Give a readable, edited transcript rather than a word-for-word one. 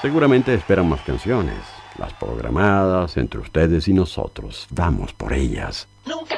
Seguramente esperan más canciones. Las programadas entre ustedes y nosotros. Vamos por ellas. Nunca